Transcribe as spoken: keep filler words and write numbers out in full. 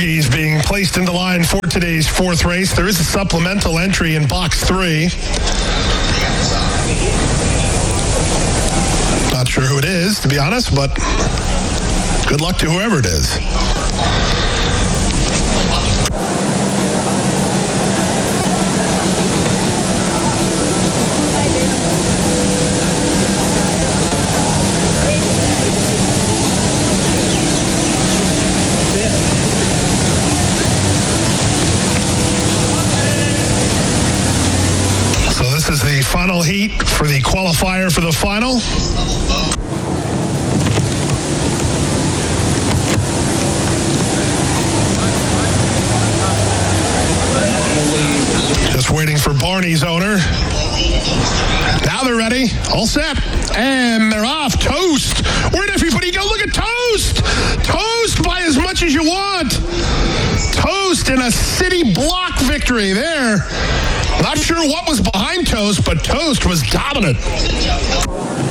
Corgis being placed into line for today's fourth race. There is a supplemental entry in box three. Not sure who it is, to be honest, but good luck to whoever it is. So this is the final heat for the qualifier for the final. Just waiting for Barney's owner. Now they're ready, all set, and they're off. Toast. Where'd everybody go? Look at Toast. Toast by as much as you want. Toast in a city block victory there. Not sure what was behind Toast, but Toast was dominant.